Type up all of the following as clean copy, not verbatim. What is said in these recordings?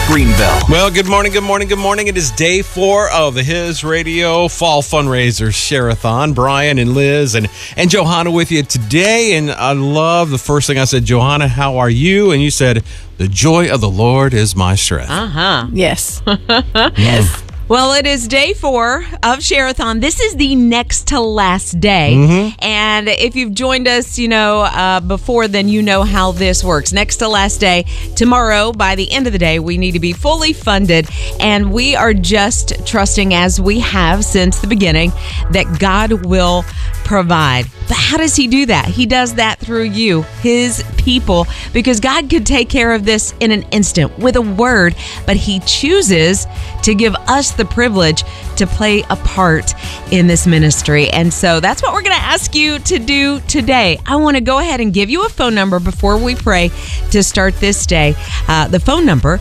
Greenville. Well, good morning, good morning, good morning. It is day 4 of the His Radio Fall Fundraiser Share-a-thon. Brian and Liz and Johanna with you today. And I love the first thing I said, Johanna, how are you? And you said, the joy of the Lord is my strength. Yes. Yes. Well, it is day 4 of Share-a-thon. This is the next to last day. Mm-hmm. And if you've joined us, before, then you know how this works. Next to last day. Tomorrow, by the end of the day, we need to be fully funded. And we are just trusting, as we have since the beginning, that God will provide. But how does he do that? He does that through you, his people, because God could take care of this in an instant with a word, but he chooses to give us the privilege to play a part in this ministry. And so that's what we're going to ask you to do today. I want to go ahead and give you a phone number before we pray to start this day. The phone number,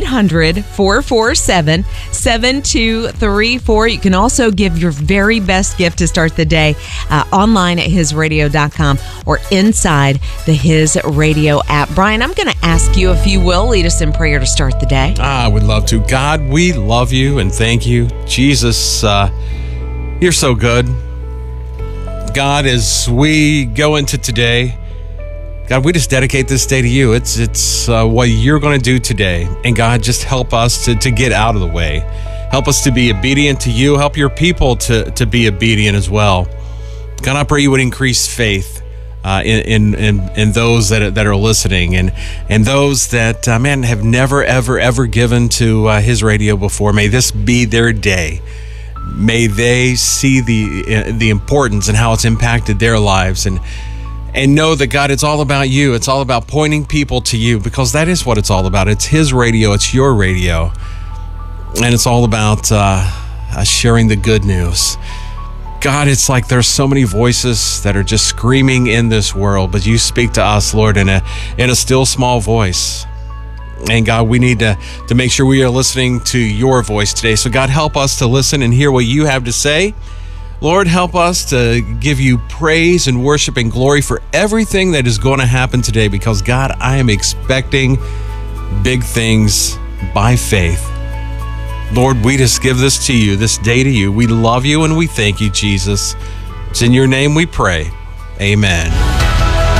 800-447-7234. You can also give your very best gift to start the day online at hisradio.com or inside the His Radio app. Brian, I'm going to ask you, if you will, lead us in prayer to start the day. I would love to. God, we love you and thank you. Jesus, you're so good. God, as we go into today, God, we just dedicate this day to you. It's what you're going to do today. And God, just help us to get out of the way. Help us to be obedient to you. Help your people to be obedient as well. God, I pray you would increase faith in those that are listening and those that, have never, ever given to His Radio before. May this be their day. May they see the importance and how it's impacted their lives and know that, God, it's all about you. It's all about pointing people to you, because that is what it's all about. It's His radio. It's your radio. And it's all about sharing the good news. God, it's like there's so many voices that are just screaming in this world, but you speak to us, Lord, in a still small voice. And God, we need to make sure we are listening to your voice today. So God, help us to listen and hear what you have to say. Lord, help us to give you praise and worship and glory for everything that is going to happen today, because God, I am expecting big things by faith. Lord, we just give this to you, this day to you. We love you and we thank you, Jesus. It's in your name we pray. Amen.